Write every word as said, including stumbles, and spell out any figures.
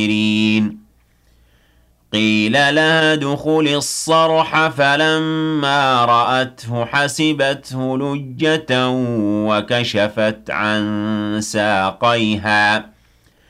قيل لها ادخلي الصرح فلما رأته حسبته لجة وكشفت عن ساقيها